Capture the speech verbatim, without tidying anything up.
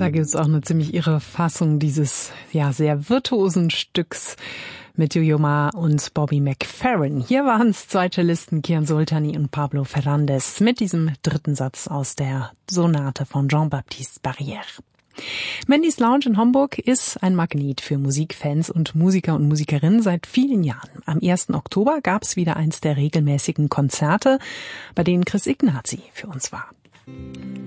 Da gibt es auch eine ziemlich irre Fassung dieses ja sehr virtuosen Stücks mit Yo-Yo Ma und Bobby McFerrin. Hier waren es zwei Cellisten, Kian Soltani und Pablo Fernández, mit diesem dritten Satz aus der Sonate von Jean-Baptiste Barrière. Mandys Lounge in Homburg ist ein Magnet für Musikfans und Musiker und Musikerinnen seit vielen Jahren. Am ersten Oktober gab es wieder eins der regelmäßigen Konzerte, bei denen Chris Ignazi für uns war.